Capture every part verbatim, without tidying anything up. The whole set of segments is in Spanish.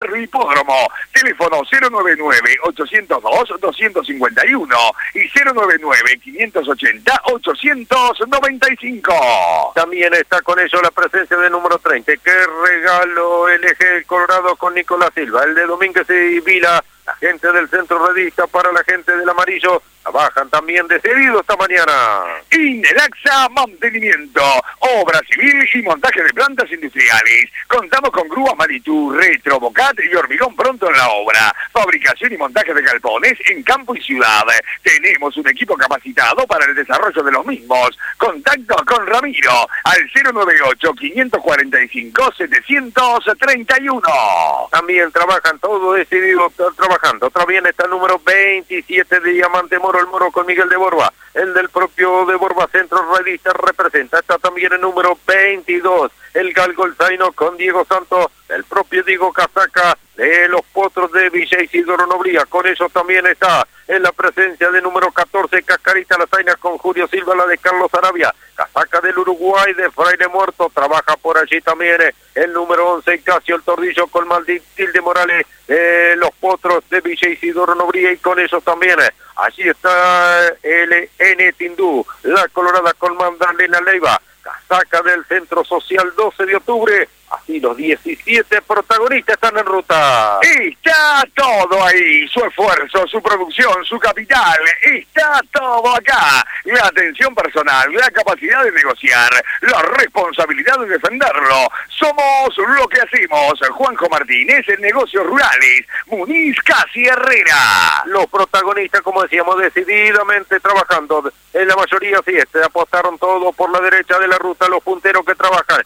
Barrio Hipódromo. Teléfono cero nueve nueve, ochocientos dos, doscientos cincuenta y uno y cero nueve nueve, quinientos ochenta, ochocientos noventa y cinco. También está con ello la presencia del número treinta. ¡Qué regalo! El Eje Colorado con Nicolás Silva. El de Domínguez y Vila. La gente del Centro Redista para la gente del amarillo. Trabajan también decidido esta mañana. Inelaxa Mantenimiento, obra civil y montaje de plantas industriales. Contamos con grúas Manitú, Retro, Bocat y hormigón pronto en la obra. Fabricación y montaje de galpones en campo y ciudad. Tenemos un equipo capacitado para el desarrollo de los mismos. Contacto con Ramiro al cero nueve ocho, quinientos cuarenta y cinco, setecientos treinta y uno. También trabajan todo decidido, trabajando. También está el número veintisiete de Diamante Moro, el Moro con Miguel de Borba. El del propio de Borba Centro Redista representa. Está también el número veintidós, el Galgolzaino con Diego Santos, el propio Diego Casaca de los Potros de Villa Isidoro Nobría. Con ellos también está en la presencia de número catorce, Cascarita Las Zainas con Julio Silva, la de Carlos Arabia. Casaca del Uruguay de Fraile Muerto, trabaja por allí también el número once, Casio el Tordillo con Matilde Morales, eh, los Potros de Villa Isidoro Nobría, y con ellos también allí está el N Tindú, la Colorada con Magdalena Leiva. Casaca del Centro Social doce de octubre. Así los diecisiete protagonistas están en ruta. Está todo ahí, su esfuerzo, su producción, su capital, está todo acá. La atención personal, la capacidad de negociar, la responsabilidad de defenderlo. Somos lo que hacemos. Juanjo Martínez en Negocios Rurales, Muniz Casi Herrera. Los protagonistas, como decíamos, decididamente trabajando. En la mayoría sí, este, apostaron todo por la derecha de la ruta, los punteros que trabajan.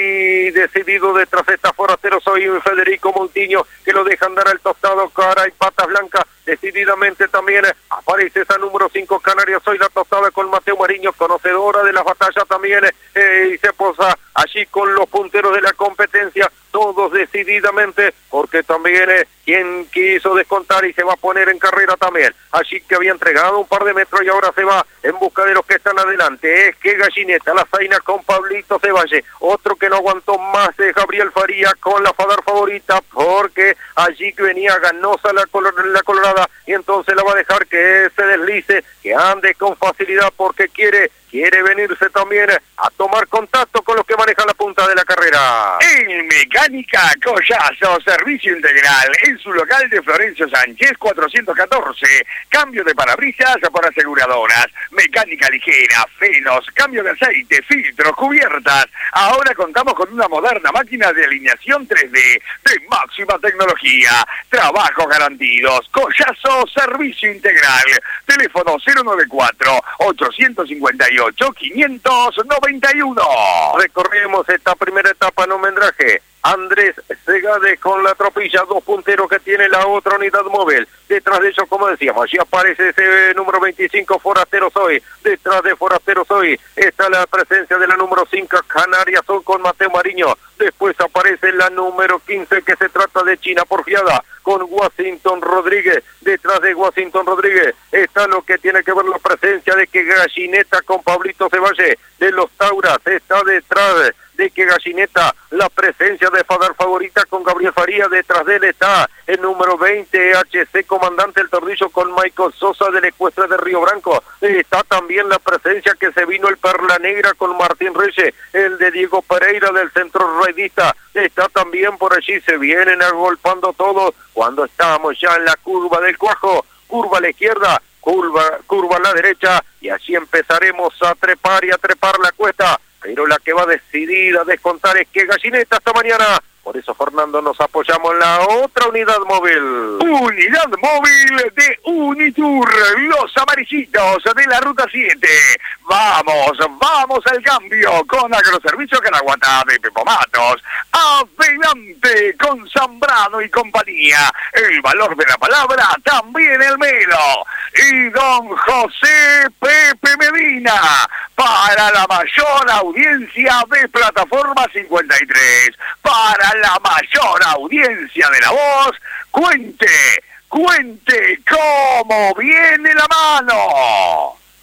Y decidido detrás está Forastero Soy Federico Montiño, que lo dejan dar al tostado, cara y patas blancas. Decididamente también aparece esa número cinco, Canarias Soy la tostada con Mateo Mariño, conocedora de las batallas también, eh, y se posa allí con los punteros de la competencia, todos decididamente, porque también eh, quien quiso descontar y se va a poner en carrera también, allí que había entregado un par de metros y ahora se va en busca de los que están adelante. Es que Gallineta, la Zaina con Pablito Ceballe, otro que no aguantó más es Gabriel Faría con la Fadar Favorita, porque allí que venía ganosa la, color, la Colorada, y entonces la va a dejar que se deslice, que ande con facilidad, porque quiere quiere venirse también a tomar contacto con los que manejan la punta de la carrera. En Mecánica Collazo, servicio integral, en su local de Florencio Sánchez cuatrocientos catorce, cambio de parabrisas por aseguradoras, mecánica ligera, frenos, cambio de aceite, filtros, cubiertas. Ahora contamos con una moderna máquina de alineación tres D de máxima tecnología, trabajos garantidos. Collazo, servicio integral, teléfono cero nueve cuatro, ochocientos cincuenta y ocho, quinientos noventa y uno. Recorremos esta primera etapa en homenaje Andrés Segade con la tropilla, dos punteros que tiene la otra unidad móvil. Detrás de ellos, como decíamos, allí aparece ese número veinticinco, Forastero Soy. Detrás de Forastero Soy está la presencia de la número cinco, Canarias Soy con Mateo Mariño. Después aparece la número quince, que se trata de China Porfiada con Washington Rodríguez. Detrás de Washington Rodríguez está lo que tiene que ver la presencia de que Gallineta con Pablito Ceballe de los Tauras. Está detrás de que Gallineta la presencia de Fadar Favorita con Gabriel Faría. Detrás de él está el número veinte, H C Comandante el Tordillo con Michael Sosa del Ecuestre de Río Branco. Está también la presencia que se vino el Perla Negra con Martín Reyes, el de Diego Pereira del Centro Redista. Está también por allí, se vienen agolpando todos cuando estamos ya en la curva del Cuajo, curva a la izquierda, curva, curva a la derecha, y así empezaremos a trepar y a trepar la cuesta. Pero la que va decidida a descontar es que Gallineta esta mañana. Por eso, Fernando, nos apoyamos en la otra unidad móvil. Unidad móvil de Unitur, los amarillitos de la Ruta siete. Vamos, vamos al cambio con Agroservicio Caraguatá de Pepo Matos. Adelante con Zambrano y compañía. El valor de la palabra, también el melo. Y don José Pepe Medina, para la mayor audiencia de Plataforma cincuenta y tres. Para la mayor audiencia de La Voz, cuente, cuente cómo viene la mano.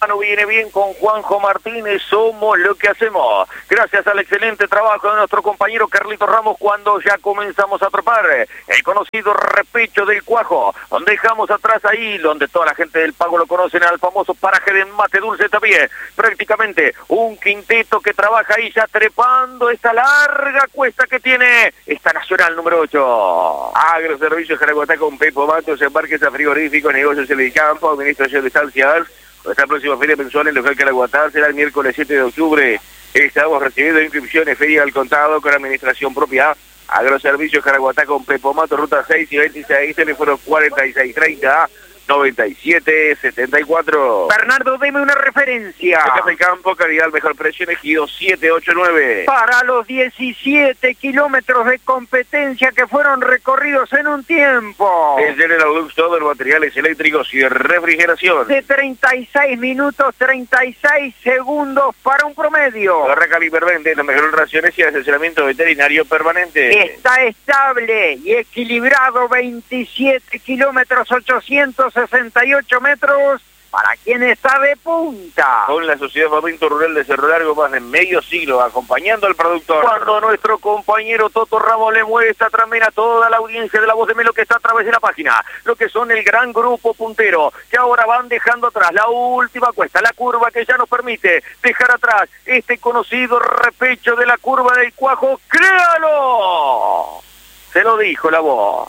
mano viene bien con Juanjo Martínez, somos lo que hacemos. Gracias al excelente trabajo de nuestro compañero Carlitos Ramos cuando ya comenzamos a atrapar el conocido repecho del Cuajo. Donde dejamos atrás ahí, donde toda la gente del Pago lo conocen, al famoso paraje de Mate Dulce también. Prácticamente un quinteto que trabaja ahí ya trepando esta larga cuesta que tiene esta Nacional número ocho. Agroservicios Jaraguatá con Pepo Matos, embarques a frigoríficos, negocios en el campo, administración de estancias. Esta próxima feria mensual en local Caraguatá será el miércoles siete de octubre. Estamos recibiendo inscripciones, feria al contado con administración propia. Agroservicios Jaraguatá con Pepo Matos, ruta seis y veintiséis, teléfono cuarenta y seis treinta, noventa y siete setenta y cuatro. Bernardo, deme una referencia. Café Campo, calidad al mejor precio, elegido siete ocho nueve. Para los diecisiete kilómetros de competencia que fueron recorridos en un tiempo. En General Lux, todos los materiales eléctricos y de refrigeración. De treinta y seis minutos, treinta y seis segundos para un promedio. Barraca Hipervende, las mejores raciones y asesoramiento veterinario permanente. Está estable y equilibrado, veintisiete kilómetros, ochocientos sesenta y ocho metros para quien está de punta. Con la Sociedad Fomento Rural de Cerro Largo, más de medio siglo acompañando al productor. Cuando nuestro compañero Toto Ramos le muestra también a toda la audiencia de La Voz de Melo que está a través de la página, lo que son el gran grupo puntero, que ahora van dejando atrás la última cuesta, la curva que ya nos permite dejar atrás este conocido repecho de la curva del Cuajo. ¡Créalo! Se lo dijo La Voz.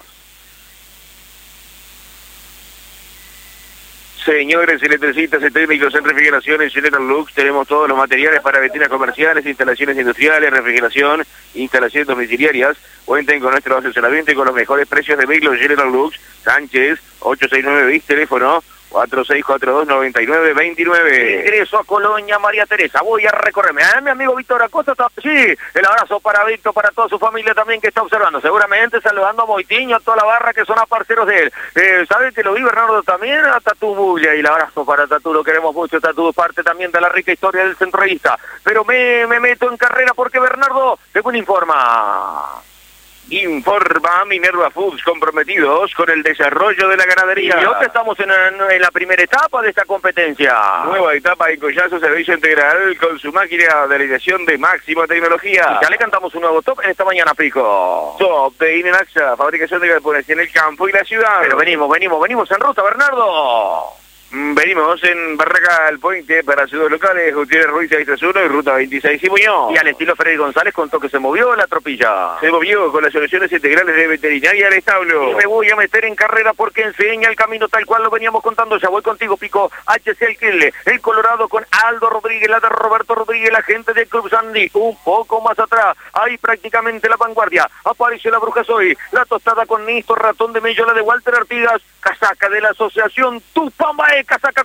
Señores electricistas y técnicos en refrigeraciones General Lux, tenemos todos los materiales para ventilas comerciales, instalaciones industriales, refrigeración, instalaciones domiciliarias. Cuenten con nuestro asesoramiento y con los mejores precios de vehículos General Lux. Sánchez, ocho seis nueve, bis, teléfono cuatro seis cuatro dos, nueve nueve dos nueve. Ingreso a Colonia María Teresa, voy a recorrerme. ¿Eh? Mi amigo Víctor Acosta está allí. El abrazo para Víctor, para toda su familia también que está observando. Seguramente saludando a Moitiño, a toda la barra que son aparceros de él. Eh, ¿Sabe que lo vi Bernardo también? A Tatú Bulla. Y el abrazo para Tatú, lo queremos mucho. Tatú es parte también de la rica historia del centroísta. Pero me, me meto en carrera porque Bernardo, según informa... Informa Minerva Foods, comprometidos con el desarrollo de la ganadería. Y hoy estamos en, en la primera etapa de esta competencia. Nueva etapa en Collazo, servicio integral con su máquina de alineación de máxima tecnología. Y ya le cantamos un nuevo top en esta mañana, Pico. Top de Inenaxa, fabricación de galpones en el campo y la ciudad. Pero venimos, venimos, venimos en ruta, Bernardo. Venimos en Barraca al Puente para ciudades locales, Gutiérrez Ruiz seis tres uno y Ruta veintiséis y Muñoz. Y al estilo Freddy González contó que se movió la tropilla. Se movió con las soluciones integrales de veterinaria al establo. Y me voy a meter en carrera porque enseña el camino tal cual lo veníamos contando. Ya voy contigo, Pico. H C Alquile, el Colorado con Aldo Rodríguez, la de Roberto Rodríguez, la gente del Club Sandy. Un poco más atrás, ahí prácticamente la vanguardia. Apareció la Bruja Soy, la tostada con Néstor Ratón de Mello, la de Walter Artigas, casaca de la asociación Tupambae, casaca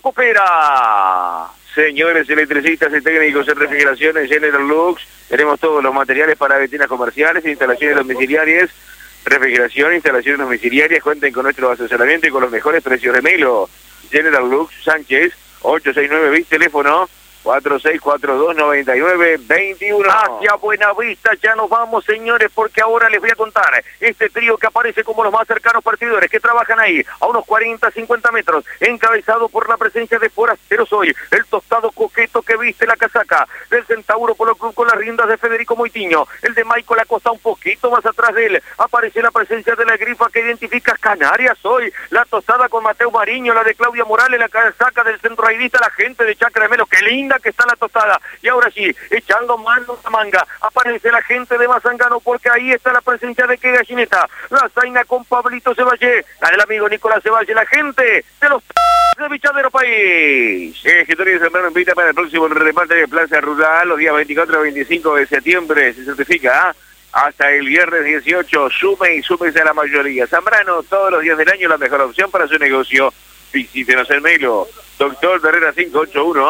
copera. Señores electricistas y técnicos en refrigeraciones General Lux, tenemos todos los materiales para ventilas comerciales, instalaciones domiciliarias, refrigeración, instalaciones domiciliarias. Cuenten con nuestro asesoramiento y con los mejores precios de Melo. General Lux, Sánchez, ocho seis nueve, bis, teléfono cuatro seis cuatro dos, nueve nueve dos uno. Hacia Buenavista ya nos vamos, señores, porque ahora les voy a contar este trío que aparece como los más cercanos partidores que trabajan ahí a unos cuarenta, cincuenta metros, encabezado por la presencia de Forasteros Hoy, el tostado coqueto que viste la casaca del Centauro Polo Club con las riendas de Federico Moitiño, el de Michael Acosta un poquito más atrás de él, aparece la presencia de la grifa que identifica Canarias Hoy, la tostada con Mateo Mariño, la de Claudia Morales, la casaca del centro aidista, la gente de Chacra de Melo, qué linda que está la tostada. Y ahora sí, echando mano a manga, aparece la gente de Mazangano porque ahí está la presencia de Que Gallineta, la zaina con Pablito Cevalle, la del amigo Nicolás Cevalle, la gente de los de Bichadero País. Escritorio de Sembrano invita para el próximo remate de Plaza Rural los días veinticuatro y veinticinco de septiembre. Se certifica ¿eh? hasta el viernes dieciocho. Sume y súmese a la mayoría. Zambrano, todos los días del año la mejor opción para su negocio. Visítenos en Melo. Doctor Herrera cinco ocho uno.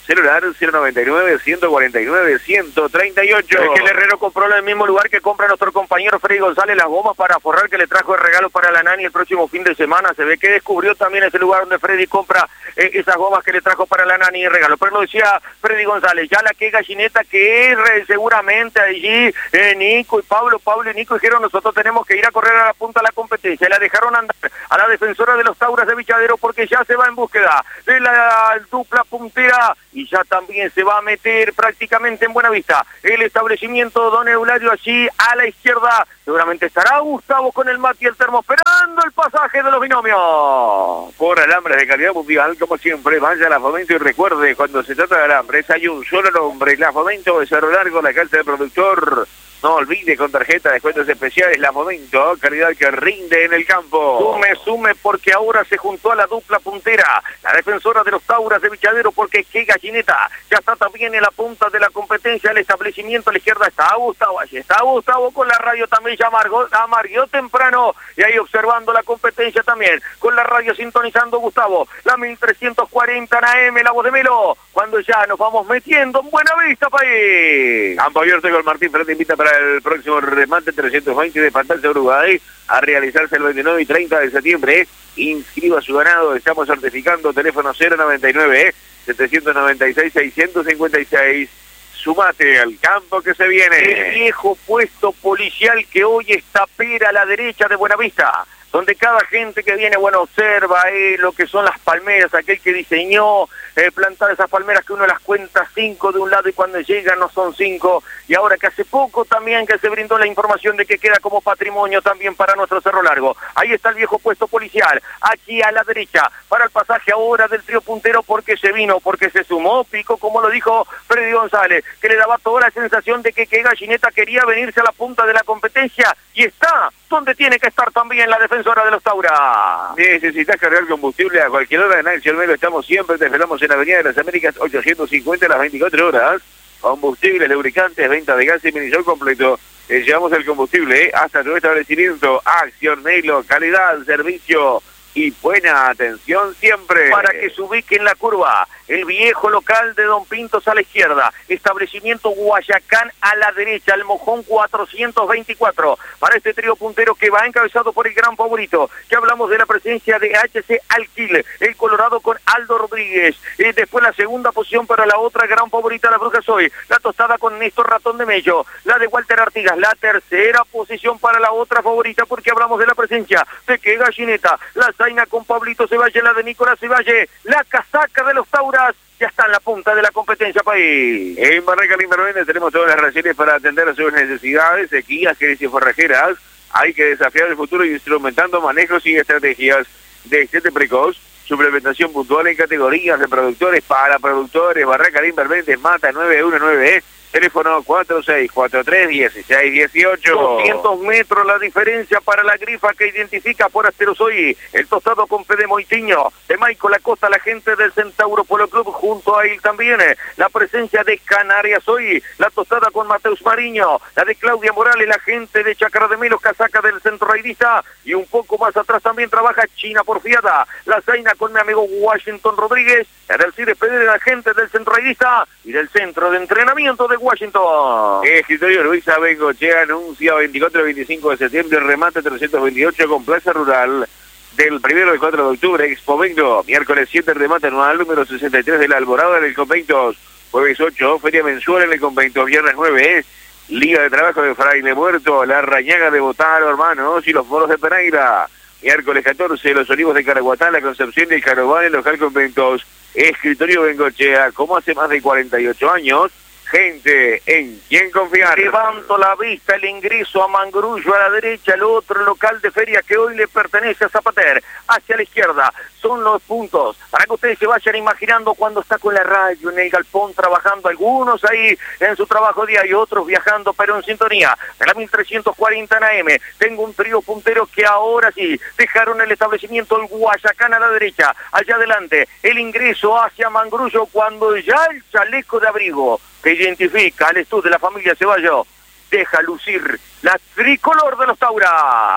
celular cero noventa y nueve, ciento cuarenta y nueve, ciento treinta y ocho. Es que el Herrero compró en el mismo lugar que compra nuestro compañero Freddy González las gomas para forrar, que le trajo de regalo para la Nani el próximo fin de semana. Se ve que descubrió también ese lugar donde Freddy compra eh, esas gomas que le trajo para la Nani de regalo. Pero lo decía Freddy González, ya la que gallineta que es eh, seguramente allí eh, Nico y Pablo, Pablo y Nico dijeron nosotros tenemos que ir a correr a la punta de la competencia. La dejaron andar a la defensora de los Tauras de Vichadero porque ya se va en búsqueda de la dupla puntera y ya también se va a meter prácticamente en Buenavista el establecimiento Don Eulario allí a la izquierda. Seguramente estará Gustavo con el mate y el termo esperando el pasaje de los binomios. Por alambres de calidad mundial, como siempre, vaya a la Fomento y recuerde, cuando se trata de alambres hay un solo nombre, la Fomento de Cerro Largo, la calza del productor. No olvide, con tarjeta de descuentos especiales, la Fomento, calidad que rinde en el campo. Sume, sume, porque ahora se juntó a la dupla puntera, la defensora de los Tauras de Vichadero, porque qué gallineta, ya está también en la punta de la competencia, el establecimiento a la izquierda está Gustavo, allí está Gustavo con la radio también, ya amargó, amargó temprano, y ahí observando la competencia también, con la radio sintonizando Gustavo, la mil trescientos cuarenta en A M, la voz de Melo, cuando ya nos vamos metiendo en Buenavista, país. Campo abierto con Martín Fernández invita para el próximo remate trescientos veinte de Fantasía Uruguay a realizarse el veintinueve y treinta de septiembre. Inscriba su ganado, estamos certificando teléfono cero noventa y nueve, setecientos noventa y seis, seiscientos cincuenta y seis. Sumate al campo que se viene. El viejo puesto policial que hoy está pera a la derecha de Buenavista, donde cada gente que viene, bueno, observa eh, lo que son las palmeras, aquel que diseñó eh, plantar esas palmeras que uno las cuenta cinco de un lado y cuando llegan no son cinco, y ahora que hace poco también que se brindó la información de que queda como patrimonio también para nuestro Cerro Largo. Ahí está el viejo puesto policial, aquí a la derecha, para el pasaje ahora del trío puntero, porque se vino, porque se sumó, Pico, como lo dijo Freddy González, que le daba toda la sensación de que, que Gallineta quería venirse a la punta de la competencia, y está donde tiene que estar también la defensora de los Tauras. Necesitas cargar combustible a cualquier hora en Axel Melo, estamos siempre, te esperamos en Avenida de las Américas ochocientos cincuenta a las veinticuatro horas. Combustibles, lubricantes, venta de gas y minisol completo. Eh, llevamos el combustible eh, hasta tu establecimiento. Acción Melo, calidad, servicio y buena atención siempre. Para que se ubique en la curva, el viejo local de Don Pintos a la izquierda, establecimiento Guayacán a la derecha, el Mojón cuatrocientos veinticuatro, para este trío puntero que va encabezado por el gran favorito, que hablamos de la presencia de H C Alquil, el Colorado con Aldo Rodríguez, y después la segunda posición para la otra gran favorita, la Bruja Soy, la Tostada con Néstor Ratón de Mello, la de Walter Artigas, la tercera posición para la otra favorita, porque hablamos de la presencia de que Gallineta, la Zaina con Pablito Cevalle, la de Nicolás Cevalle, la casaca de los Tauras, ya está en la punta de la competencia, país. En Barraca Limbervende tenemos todas las raciones para atender sus necesidades, sequías, crisis y forrajeras. Hay que desafiar el futuro instrumentando manejos y estrategias de destete precoz, suplementación puntual en categorías de productores para productores. Barraca Limbervende, Mata nueve uno nueve, teléfono cuatro seis cuatro tres, dieciséis dieciocho. doscientos metros la diferencia para la grifa que identifica por Asterosoy, el tostado con Fede Moitiño, de Michael Acosta, la gente del Centauro Polo Club, junto a él también, la presencia de Canarias hoy, la tostada con Mateus Mariño, la de Claudia Morales, la gente de Chacra de Melo, casaca del Centro Raidista, y un poco más atrás también trabaja China Porfiada, la Zaina con mi amigo Washington Rodríguez, la del Cire Pedro, la gente del Centro Raidista y del Centro de Entrenamiento de Washington. Escritorio Luisa Bengochea anuncia veinticuatro y veinticinco de septiembre, remate trescientos veintiocho con Plaza Rural del primero al cuatro de octubre, Expovengo, miércoles siete, remate anual número sesenta y tres de la Alborada en el Conventos, jueves ocho, feria mensual en el Conventos, viernes nueve, Liga de Trabajo de Fraile Muerto, la Rañaga de Botaro, hermanos, y los Foros de Pereira, miércoles catorce, los Olivos de Caraguatá, la Concepción del Carován, el local Conventos, Escritorio Bengochea, como hace más de cuarenta y ocho años, gente en quien confiar. Levanto la vista, el ingreso a Mangrullo a la derecha, el otro local de feria que hoy le pertenece a Zapater, hacia la izquierda, son los puntos, para que ustedes se vayan imaginando cuando está con la radio en el galpón trabajando, algunos ahí en su trabajo diario, otros viajando, pero en sintonía, en la mil trescientos cuarenta en A M, tengo un trío puntero que ahora sí, dejaron el establecimiento el Guayacán a la derecha, allá adelante, el ingreso hacia Mangrullo cuando ya el chaleco de abrigo que identifica al estudio de la familia Ceballos deja lucir la tricolor de los Tauras.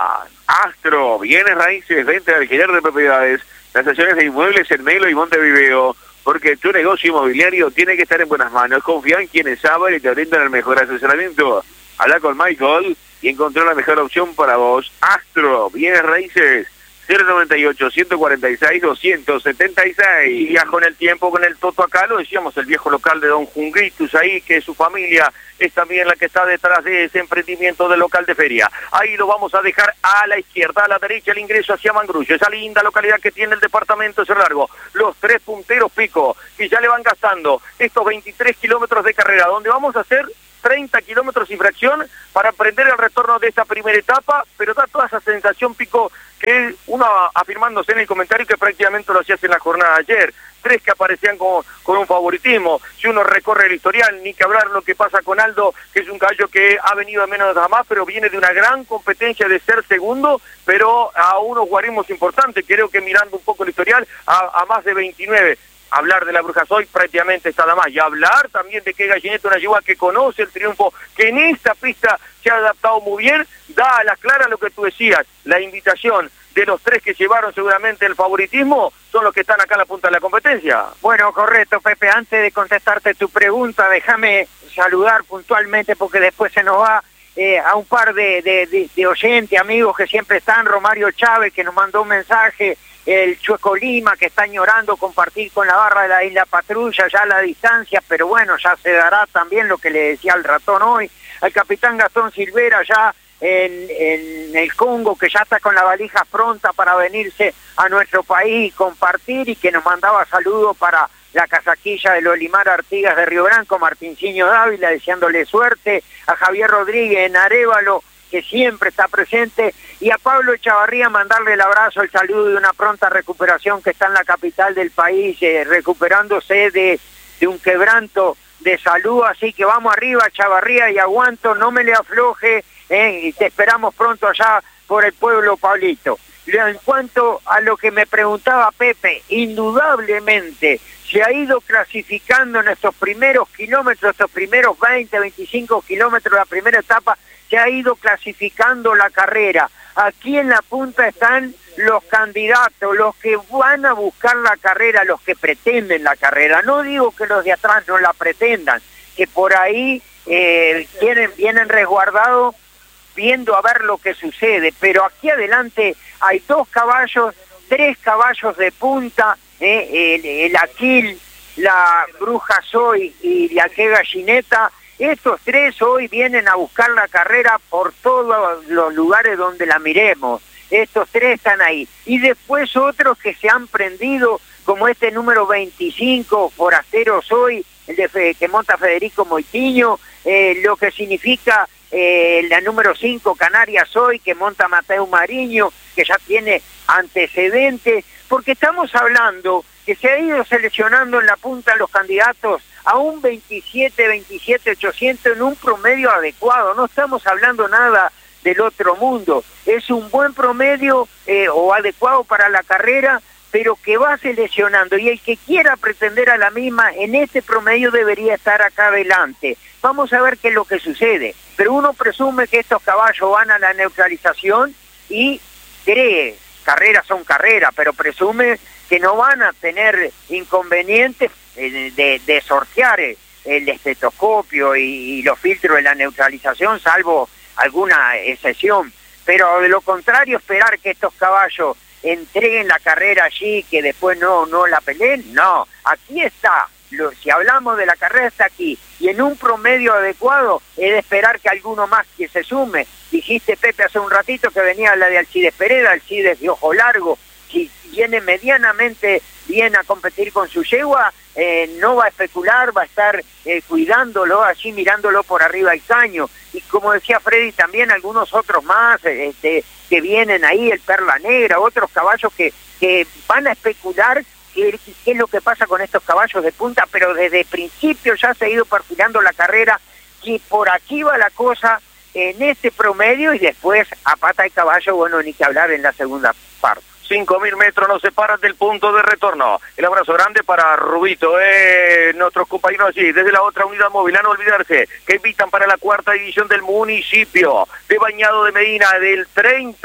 Astro, bienes raíces, venta de alquiler de propiedades, tasaciones de inmuebles en Melo y Montevideo, porque tu negocio inmobiliario tiene que estar en buenas manos. Confía en quienes saben y te brindan el mejor asesoramiento. Habla con Michael y encontró la mejor opción para vos. Astro, bienes raíces, cero noventa y ocho, ciento cuarenta y seis, doscientos setenta y seis. Y viajó en el tiempo con el Toto acá, lo decíamos, el viejo local de Don Jungritus ahí, que su familia es también la que está detrás de ese emprendimiento del local de feria. Ahí lo vamos a dejar a la izquierda, a la derecha el ingreso hacia Mangrullo, esa linda localidad que tiene el departamento de Cerro Largo. Los tres punteros pico, que ya le van gastando estos veintitrés kilómetros de carrera, donde vamos a hacer treinta kilómetros y fracción para emprender el retorno de esta primera etapa, pero da toda esa sensación, Pico, que uno afirmándose en el comentario que prácticamente lo hacías en la jornada de ayer, tres que aparecían con, con un favoritismo. Si uno recorre el historial, ni que hablar lo que pasa con Aldo, que es un caballo que ha venido a menos nada más, pero viene de una gran competencia de ser segundo, pero a unos guarismos importantes, creo que mirando un poco el historial, a, a más de veintinueve. Hablar de la Bruja Soy prácticamente está nada más, y hablar también de que Gallineta, una yegua que conoce el triunfo, que en esta pista se ha adaptado muy bien, da a la clara lo que tú decías, la invitación de los tres que llevaron seguramente el favoritismo, son los que están acá en la punta de la competencia. Bueno, correcto, Pepe, antes de contestarte tu pregunta, déjame saludar puntualmente, porque después se nos va eh, a un par de, de, de, de oyentes, amigos que siempre están, Romario Chávez, que nos mandó un mensaje, el Chueco Lima, que está añorando compartir con la barra de la Isla Patrulla ya a la distancia, pero bueno, ya se dará también lo que le decía al ratón hoy, al capitán Gastón Silvera ya en, en el Congo, que ya está con la valija pronta para venirse a nuestro país y compartir, y que nos mandaba saludos para la casaquilla del Olimar Artigas de Río Branco, Martinciño Dávila, deseándole suerte, a Javier Rodríguez en Arévalo, que siempre está presente, y a Pablo Echavarría mandarle el abrazo, el saludo de una pronta recuperación, que está en la capital del país, eh, recuperándose de, de un quebranto de salud, así que vamos arriba, Echavarría, y aguanto, no me le afloje, eh, y te esperamos pronto allá por el pueblo, Pablito. En cuanto a lo que me preguntaba Pepe, indudablemente se ha ido clasificando en estos primeros kilómetros, estos primeros veinte, veinticinco kilómetros de la primera etapa, se ha ido clasificando la carrera. Aquí en la punta están los candidatos, los que van a buscar la carrera, los que pretenden la carrera. No digo que los de atrás no la pretendan, que por ahí eh, vienen, vienen resguardados viendo a ver lo que sucede, pero aquí adelante hay dos caballos, tres caballos de punta, eh, el, el Aquil, la Bruja Soy y la que Gallineta. Estos tres hoy vienen a buscar la carrera por todos los lugares donde la miremos. Estos tres están ahí. Y después otros que se han prendido, como este número veinticinco, Forastero Soy, el de, que monta Federico Moitiño, eh, lo que significa eh, la número cinco, Canarias Soy, que monta Mateo Mariño, que ya tiene antecedentes, porque estamos hablando que se ha ido seleccionando en la punta los candidatos a un veintisiete, veintisiete, ochocientos en un promedio adecuado. No estamos hablando nada del otro mundo. Es un buen promedio eh, o adecuado para la carrera, pero que va seleccionando. Y el que quiera pretender a la misma, en este promedio debería estar acá adelante. Vamos a ver qué es lo que sucede. Pero uno presume que estos caballos van a la neutralización y cree, carreras son carreras, pero presume que no van a tener inconvenientes de, de, de sortear el estetoscopio y, y los filtros de la neutralización, salvo alguna excepción. Pero de lo contrario, esperar que estos caballos entreguen la carrera allí, que después no, no la peleen, no. Aquí está, lo, si hablamos de la carrera está aquí, y en un promedio adecuado es de esperar que alguno más que se sume. Dijiste, Pepe, hace un ratito que venía la de Alcides Pereda, Alcides de ojo largo, si viene medianamente bien a competir con su yegua, eh, no va a especular, va a estar eh, cuidándolo, allí mirándolo por arriba del caño. Y como decía Freddy, también algunos otros más este, que vienen ahí, el Perla Negra, otros caballos que, que van a especular qué, qué es lo que pasa con estos caballos de punta, pero desde el principio ya se ha ido perfilando la carrera, que por aquí va la cosa en este promedio, y después a pata de caballo, bueno, ni que hablar en la segunda parte. Cinco mil metros nos separan del punto de retorno. El abrazo grande para Rubito, eh, nuestros compañeros allí, desde la otra unidad móvil. A no olvidarse que invitan para la cuarta división del municipio de Bañado de Medina, del treinta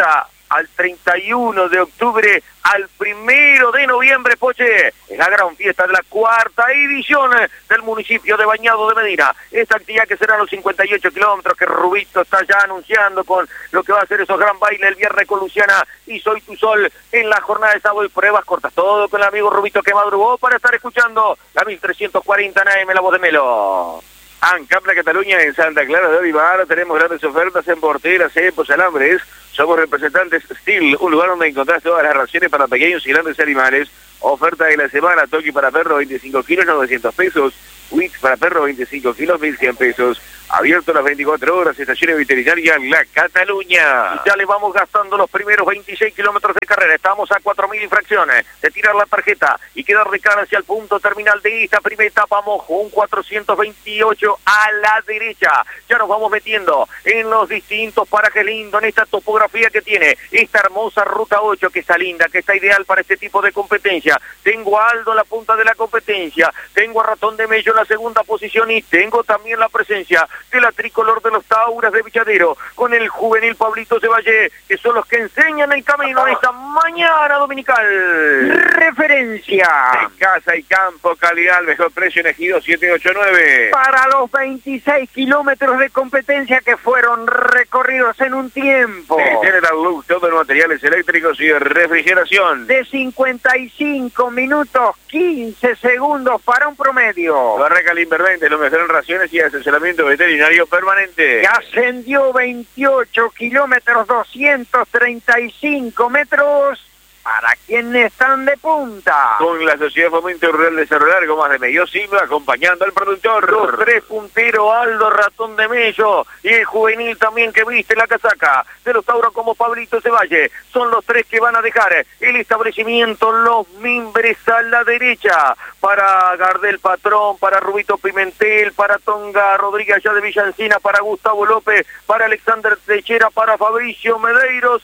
al treinta y uno de octubre, al primero de noviembre, Poche. Es la gran fiesta de la cuarta edición del municipio de Bañado de Medina. Esta actividad que será los cincuenta y ocho kilómetros que Rubito está ya anunciando con lo que va a ser esos gran bailes el viernes con Luciana y Soy Tu Sol en la jornada de sábado y pruebas cortas. Todo con el amigo Rubito que madrugó para estar escuchando la mil trescientos cuarenta en A M, la voz de Melo. ANCAP La Cataluña en Santa Clara de Olivar, tenemos grandes ofertas en porteras, cepos, alambres. Somos representantes Steel, un lugar donde encontrás todas las raciones para pequeños y grandes animales. Oferta de la semana, Toki para perro veinticinco kilos, novecientos pesos. Wix para perro veinticinco kilos, mil cien pesos. Abierto las veinticuatro horas, estaciones veterinarias La Cataluña. Y ya le vamos gastando los primeros veintiséis kilómetros de carrera. Estamos a cuatro mil infracciones de tirar la tarjeta y quedar de cara hacia el punto terminal de esta primera etapa. Mojo, un cuatrocientos veintiocho a la derecha. Ya nos vamos metiendo en los distintos parajes lindos, en esta topografía que tiene esta hermosa ruta ocho, que está linda, que está ideal para este tipo de competencia. Tengo a Aldo en la punta de la competencia, tengo a Ratón de Mello en la segunda posición y tengo también la presencia de la tricolor de los Tauras de Villadero con el juvenil Pablito Cevalle, que son los que enseñan el camino en esta mañana dominical. Referencia en casa y campo, calidad al mejor precio en Ejido siete ocho nueve. Para los veintiséis kilómetros de competencia que fueron recorridos en un tiempo de General Luz, todo en materiales eléctricos y de refrigeración, de cincuenta y cinco minutos quince segundos para un promedio. Barraca Limbervente, lo mejor en raciones y asesoramiento veterinario permanente. Que ascendió veintiocho kilómetros, doscientos treinta y cinco metros para quienes están de punta. Con la Sociedad de Fomento Rural de Cerro Largo, más de medio siglo, acompañando al productor. Los tres punteros, Aldo, Ratón de Mello, y el juvenil también que viste la casaca de los Tauros como Pablito Cevalle. Son los tres que van a dejar el establecimiento Los Mimbres a la derecha. Para Gardel Patrón, para Rubito Pimentel, para Tonga Rodríguez allá de Villancina, para Gustavo López, para Alexander Techera, para Fabricio Medeiros.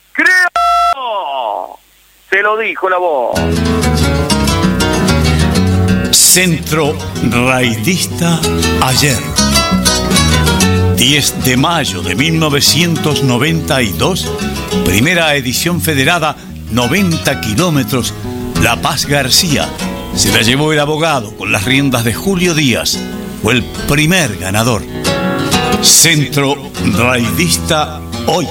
¡Creo! Se lo dijo la voz. Centro Raidista Ayer. diez de mayo de mil novecientos noventa y dos, primera edición federada, noventa kilómetros, La Paz García. Se la llevó el abogado con las riendas de Julio Díaz. Fue el primer ganador. Centro Raidista Hoy.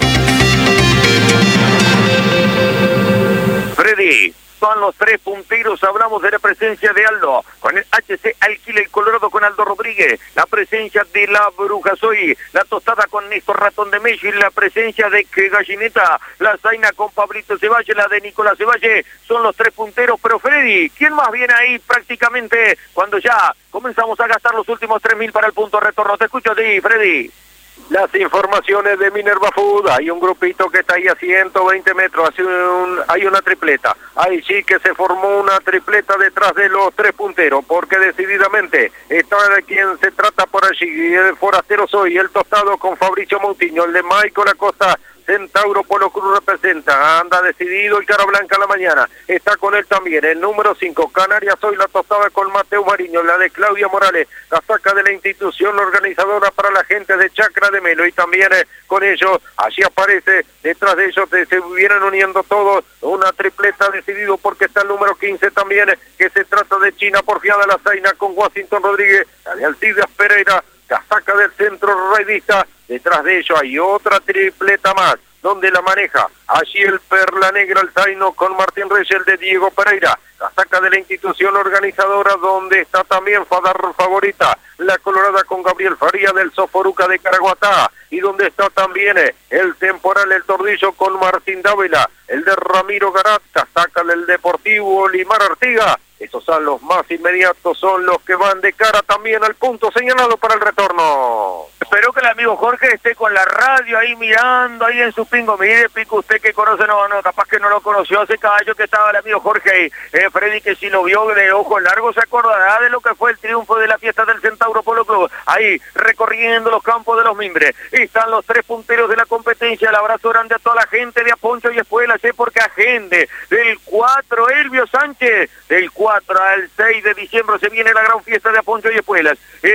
Freddy, son los tres punteros, hablamos de la presencia de Aldo, con el H C Alquila el Colorado con Aldo Rodríguez, la presencia de la Bruja Soy, la Tostada con Néstor Ratón de Mello y la presencia de que Gallineta, la Zaina con Pablito Cevalle, la de Nicolás Cevalle, son los tres punteros. Pero Freddy, ¿quién más viene ahí prácticamente cuando ya comenzamos a gastar los últimos tres mil para el punto retorno? Te escucho a ti, Freddy. Las informaciones de Minerva Food, hay un grupito que está ahí a ciento veinte metros, hace un, hay una tripleta, ahí sí que se formó una tripleta detrás de los tres punteros, porque decididamente está quien se trata por allí, el Forastero Soy, el Tostado con Fabricio Moutinho, el de Michael Acosta, Centauro Polo Cruz representa, anda decidido el Cara Blanca a la mañana, está con él también el número cinco, Canarias Soy, la Tostada con Mateo Mariño, la de Claudia Morales, la saca de la institución organizadora para la gente de Chacra de Melo, y también eh, con ellos, allí aparece, detrás de ellos eh, se vienen uniendo todos, una tripleta decidido porque está el número quince también, eh, que se trata de China Porfiada, la Zaina con Washington Rodríguez, la de Alcides Pereira, casaca del Centro Raidista. Detrás de ello hay otra tripleta más, donde la maneja allí el Perla Negra, el Zaino con Martín Reyes, el de Diego Pereira, casaca de la institución organizadora, donde está también Fadar Favorita, la Colorada con Gabriel Faría del Soforuca de Caraguatá, y donde está también el Temporal, el Tordillo con Martín Dávila, el de Ramiro Garat, casaca del Deportivo Limar Artiga. Esos son los más inmediatos, son los que van de cara también al punto señalado para el retorno. Espero que el amigo Jorge esté con la radio ahí mirando, ahí en su pingo. Mire, Pico, usted que conoce, no, no, capaz que no lo conoció hace caballo que estaba el amigo Jorge ahí. Eh, Freddy, que si lo vio de ojos largos se acordará de lo que fue el triunfo de la fiesta del Centauro Polo Club. Ahí, recorriendo los campos de los Mimbres. Están los tres punteros de la competencia. El abrazo grande a toda la gente de Aponcho y Espuelas, ¿eh? Porque agende del cuatro, Elvio Sánchez, del cuatro al seis de diciembre se viene la gran fiesta de Aponcho y Espuelas. El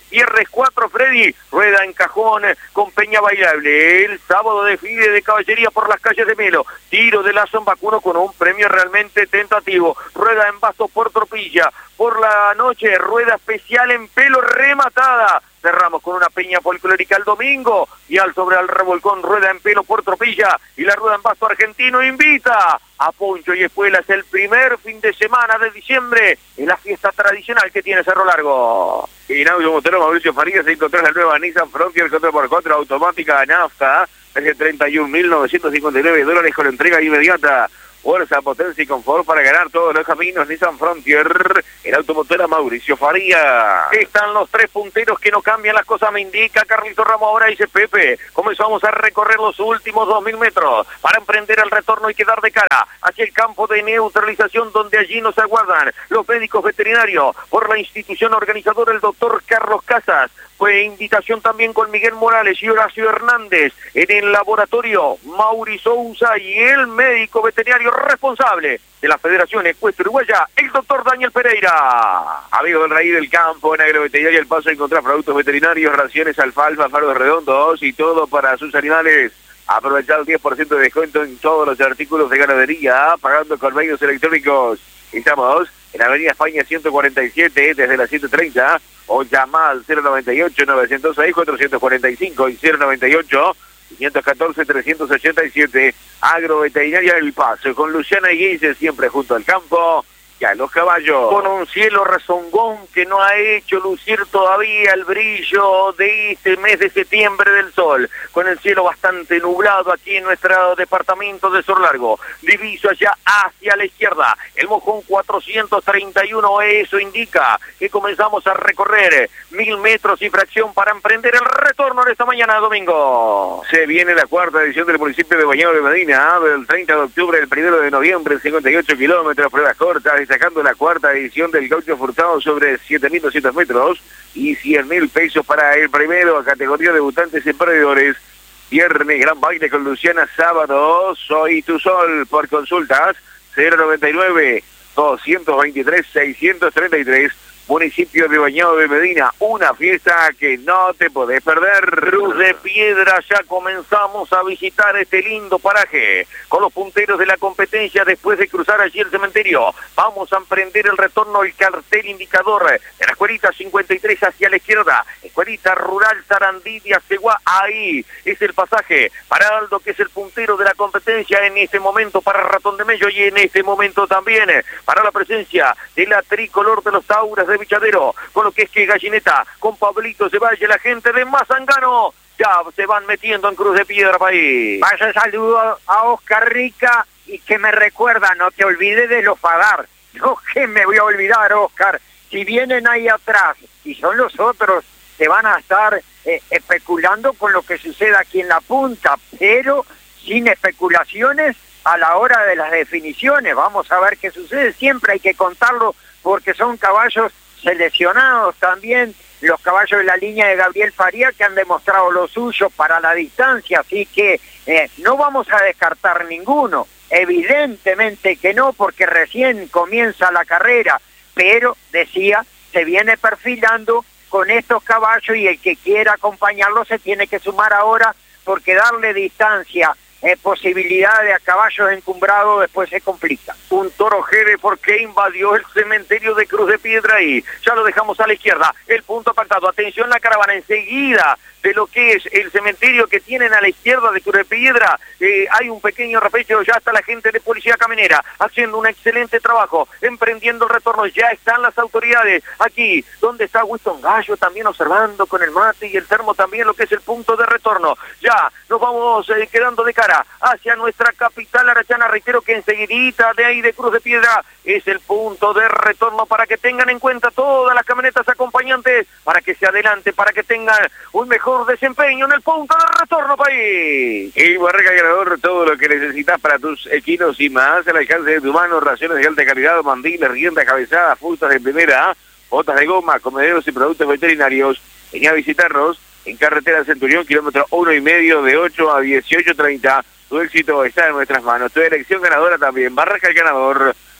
Viernes cuatro, Freddy, rueda en cajón con Peña Bailable. El sábado desfile de caballería por las calles de Melo. Tiro de lazo en vacuno con un premio realmente tentativo. Rueda en Bastos por Tropilla. Por la noche, rueda especial en Pelo rematada. Cerramos con una peña folclórica el domingo y al sobre al revolcón, rueda en Pelo por Tropilla y la rueda en Basto argentino invita a Poncho y Espuelas el primer fin de semana de diciembre en la fiesta tradicional que tiene Cerro Largo. En Audio Motero Mauricio Farías se encontró la nueva Nissan Frontier cuatro por cuatro automática nafta, desde treinta y un mil novecientos cincuenta y nueve dólares con entrega inmediata. Fuerza, potencia y confort para ganar todos los caminos. Nissan Frontier, el automotora Mauricio Faría. Están los tres punteros que no cambian las cosas, me indica Carlito Ramos. Ahora dice Pepe, comenzamos a recorrer los últimos dos mil metros para emprender el retorno y quedar de cara hacia el campo de neutralización, donde allí nos aguardan los médicos veterinarios por la institución organizadora, el doctor Carlos Casas. Fue invitación también con Miguel Morales y Horacio Hernández en el laboratorio, Mauri Sousa y el médico veterinario responsable de la Federación Ecuestre Uruguaya, el doctor Daniel Pereira. Amigo del Rey del Campo, en Agroveterinaria El Paso, encontrar productos veterinarios, raciones, alfalfa, faros redondos y todo para sus animales. Aprovechar el diez por ciento de descuento en todos los artículos de ganadería, pagando con medios electrónicos. Estamos en Avenida España ciento cuarenta y siete, desde las siete treinta, o llama al cero noventa y ocho, novecientos seis, cuatrocientos cuarenta y cinco y cero noventa y ocho, quinientos catorce, trescientos ochenta y siete. Agroveterinaria El Paso, con Luciana Guille siempre junto al campo y a los caballos. Con un cielo rezongón que no ha hecho lucir todavía el brillo de este mes de septiembre del sol, con el cielo bastante nublado aquí en nuestro departamento de Cerro Largo. Diviso allá hacia la izquierda, el mojón cuatrocientos treinta y uno, eso indica que comenzamos a recorrer mil metros y fracción para emprender el retorno de esta mañana de domingo. Se viene la cuarta edición del municipio de Bañado de Medina, del treinta de octubre al primero de noviembre, cincuenta y ocho kilómetros, pruebas cortas, sacando la cuarta edición del gaucho furtado sobre siete mil doscientos metros y cien mil pesos para el primero, categoría debutantes y perdedores. Viernes, gran baile con Luciana. Sábado, Soy tu Sol, por consultas, cero noventa y nueve, doscientos veintitrés, seiscientos treinta y tres. Municipio de Bañado de Medina, una fiesta que no te podés perder. Cruz de Piedra, ya comenzamos a visitar este lindo paraje con los punteros de la competencia después de cruzar allí el cementerio. Vamos a emprender el retorno, el cartel indicador de la escuelita cincuenta y tres hacia la izquierda, escuelita rural Sarandí de Aceguá, ahí es el pasaje para Aldo, que es el puntero de la competencia en este momento, para Ratón de Mello y en este momento también para la presencia de la tricolor de los Tauras de Bichadero, con lo que es que Gallineta, con Pablito Cevalle, la gente de Mazangano, ya se van metiendo en Cruz de Piedra, país. Vaya saludo a Oscar Rica y que me recuerda, no te olvides de los Fadar. No, que me voy a olvidar, Oscar, si vienen ahí atrás y son los otros, se van a estar eh, especulando con lo que sucede aquí en la punta, pero sin especulaciones a la hora de las definiciones. Vamos a ver qué sucede, siempre hay que contarlo porque son caballos seleccionados también, los caballos de la línea de Gabriel Faría, que han demostrado lo suyo para la distancia, así que eh, no vamos a descartar ninguno, evidentemente que no, porque recién comienza la carrera, pero decía, se viene perfilando con estos caballos y el que quiera acompañarlo se tiene que sumar ahora, porque darle distancia, Eh, posibilidades a caballos encumbrados después se complica. Un toro Hereford que invadió el cementerio de Cruz de Piedra y ya lo dejamos a la izquierda, el punto apartado, atención la caravana enseguida de lo que es el cementerio que tienen a la izquierda de Cruz de Piedra, eh, hay un pequeño repecho, ya está la gente de Policía Caminera haciendo un excelente trabajo, emprendiendo el retorno, ya están las autoridades aquí, donde está Winston Gallo también observando con el mate y el termo también lo que es el punto de retorno, ya nos vamos eh, quedando de cara hacia nuestra capital arachana, reitero que enseguidita de ahí de Cruz de Piedra es el punto de retorno para que tengan en cuenta todas las camionetas acompañantes, para que se adelante, para que tengan un mejor desempeño en el punto de retorno, país. Y Barriga Ganador, todo lo que necesitas para tus equinos y más, al alcance de tu mano, raciones de alta calidad, mandiles, riendas, cabezadas, frutas de primera, botas de goma, comederos y productos veterinarios. Venía a visitarnos en carretera Centurión, kilómetro uno y medio, de ocho a dieciocho treinta. Tu éxito está en nuestras manos. Tu elección ganadora también. Barraca el Ganador.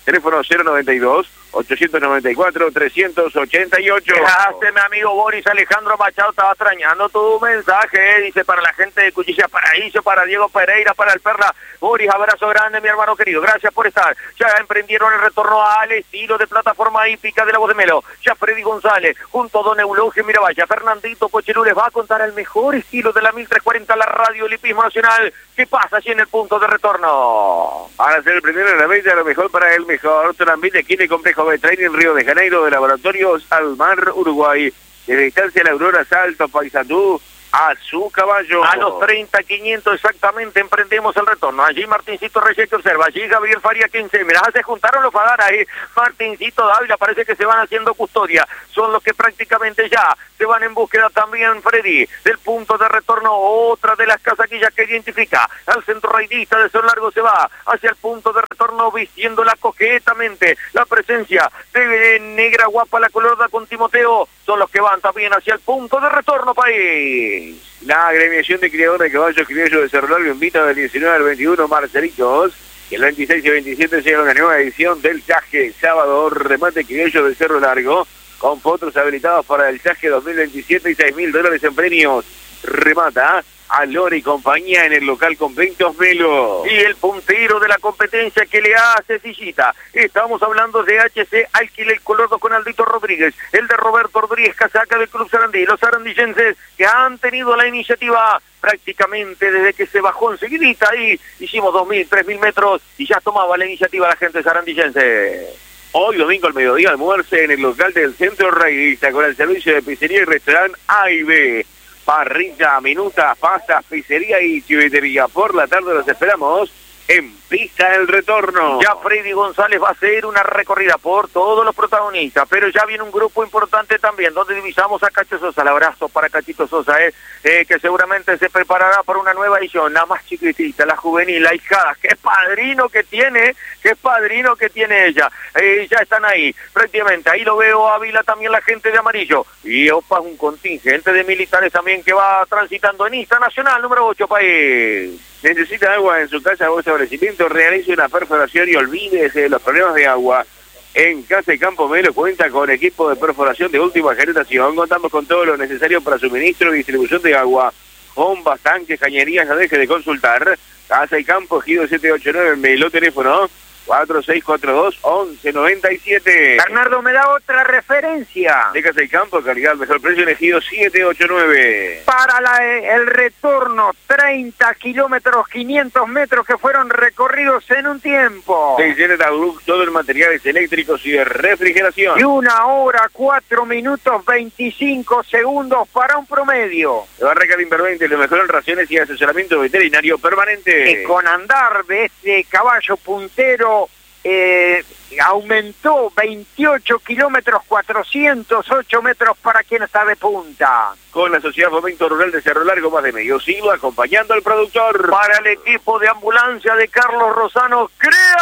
teléfono cero noventa y dos, ochocientos noventa y cuatro, trescientos ochenta y ocho. Gracias, mi amigo Boris Alejandro Machado, estaba extrañando tu mensaje, dice, para la gente de Cuchilla Paraíso, para Diego Pereira, para el Perla. Boris, abrazo grande, mi hermano querido, gracias por estar. Ya emprendieron el retorno al estilo de plataforma hípica de la Voz de Melo. Ya Freddy González, junto a Don Eulogio Miraballa, Fernandito Pocherú les va a contar el mejor estilo de la mil trescientos cuarenta, la radio Lipismo Nacional. ¿Qué pasa allí en el punto de retorno? Para ser el primero en la venta, lo mejor para el mejor. Tramite aquí en el complejo de training Río de Janeiro de Laboratorios Almar, Uruguay. Desde distancia La Aurora, Salto, Paysandú, a su caballo. A los treinta quinientos exactamente emprendemos el retorno. Allí Martincito Reyes que observa, allí Gabriel Faría quince. Mirá, se juntaron los Fadar ahí. Martincito Dávila, parece que se van haciendo custodia. Son los que prácticamente ya se van en búsqueda también, Freddy, del punto de retorno. Otra de las casaquillas que identifica al centro raidista de Cerro Largo se va hacia el punto de retorno, vistiéndola coquetamente. La presencia de Negra Guapa, la colorada con Timoteo, son los que van también hacia el punto de retorno, país. La agremiación de criadores de caballos criollos de Cerro Largo invita del diecinueve al veintiuno Marcelitos, y el veintiséis y veintisiete llega una nueva edición del Yaje, sábado remate criollo de Cerro Largo, con fotos habilitados para el Yaje dos mil veintisiete y seis mil dólares en premios. Remata a Lore y compañía en el local Conventos Melo. Y el puntero de la competencia que le hace sillita. Estamos hablando de H C Alquiler Colorado con Aldito Rodríguez, el de Roberto Rodríguez, casaca del Club Sarandí. Los sarandillenses que han tenido la iniciativa prácticamente desde que se bajó enseguidita y hicimos dos mil, tres mil metros y ya tomaba la iniciativa la gente sarandillense. Hoy domingo al mediodía almuerce en el local del Centro Raidista con el servicio de pizzería y restaurante A y B. Parrilla, minutas, pastas, pizzería y chivetería. Por la tarde los esperamos en Pista el Retorno. Ya Freddy González va a hacer una recorrida por todos los protagonistas, pero ya viene un grupo importante también, donde divisamos a Cacho Sosa. El abrazo para Cachito Sosa, eh, eh, que seguramente se preparará para una nueva edición, la más chiquitita, la juvenil, la hijada. ¡Qué padrino que tiene! ¡Qué padrino que tiene ella! Eh, ya están ahí, prácticamente. Ahí lo veo, Ávila, también la gente de amarillo. Y opa, un contingente de militares también que va transitando en Ista Nacional, número ocho, país. ¿Necesita agua en su casa o establecimiento? Realice una perforación y olvídese de los problemas de agua. En Casa y Campo Melo cuenta con equipo de perforación de última generación. Contamos con todo lo necesario para suministro y distribución de agua. Bombas, tanques, cañerías, no deje de consultar. Casa y Campo, Gido siete ocho nueve, Melo, teléfono cuatro seis cuatro dos, once noventa y siete. Bernardo, me da otra referencia. De Casa y Campo, calidad, mejor precio, elegido siete ocho nueve. Para la, el retorno, treinta kilómetros, quinientos metros que fueron recorridos en un tiempo. Se genera todo el materiales eléctricos y de refrigeración. Y una hora, cuatro minutos, veinticinco segundos para un promedio. De Barraca de Invervente, lo mejor en raciones y asesoramiento veterinario permanente. Y con andar de este caballo puntero, Eh, aumentó veintiocho kilómetros, cuatrocientos ocho metros para quien está de punta. Con la Sociedad Fomento Rural de Cerro Largo, más de medio siglo, acompañando al productor. Para el equipo de ambulancia de Carlos Rosano,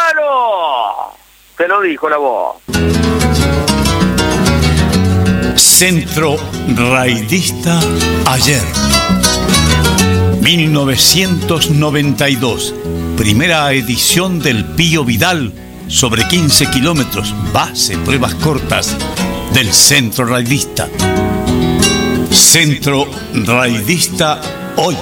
¡créalo! Te lo dijo la voz. Centro Raidista Ayer. mil novecientos noventa y dos. Primera edición del Pío Vidal sobre quince kilómetros, base, pruebas cortas del Centro Raidista. Centro Raidista Hoy.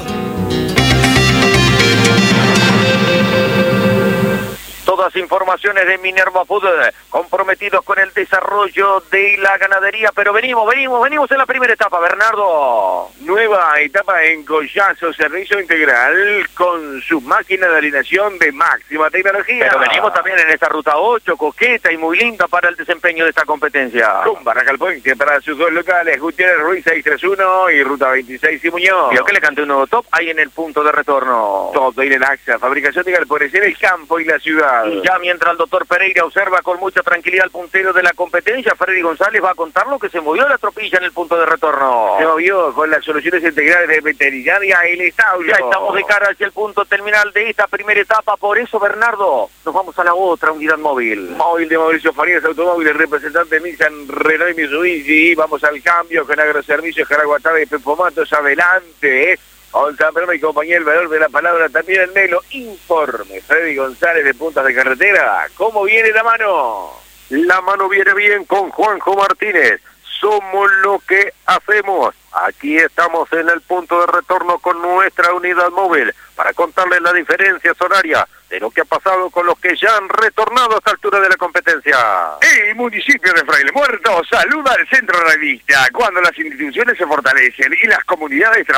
Todas informaciones de Minerva Food, comprometidos con el desarrollo de la ganadería, pero venimos, venimos, venimos en la primera etapa, Bernardo. Nueva etapa en Collazo, servicio integral con su máquina de alineación de máxima tecnología. Pero venimos también en esta ruta ocho, coqueta y muy linda para el desempeño de esta competencia. Con Barracal Puente para sus dos locales, Gutiérrez Ruiz seiscientos treinta y uno y Ruta veintiséis y Muñoz. Creo que le canté un nuevo top ahí en el punto de retorno. Top de Inenaxa, fabricación de galpones en el campo y la ciudad. Y ya mientras el doctor Pereira observa con mucha tranquilidad al puntero de la competencia, Freddy González va a contar lo que se movió la tropilla en el punto de retorno. Se movió con las soluciones integrales de veterinaria el establo. Ya estamos de cara hacia el punto terminal de esta primera etapa, por eso, Bernardo, nos vamos a la otra unidad móvil. Móvil de Mauricio Farías, automóviles, representante Nissan, Renault y Mitsubishi. Vamos al cambio con Agroservicios Jaraguatá y Pepo Matos, adelante, ¿eh? Onza y compañía, el valor de la palabra, también el Nelo. Informe, Freddy González de Puntas de Carretera. ¿Cómo viene la mano? La mano viene bien con Juanjo Martínez. Somos lo que hacemos. Aquí estamos en el punto de retorno con nuestra unidad móvil para contarles las diferencias horarias de lo que ha pasado con los que ya han retornado a esta altura de la competencia. El municipio de Fraile Muerto saluda al centro revista. Cuando las instituciones se fortalecen y las comunidades trabajan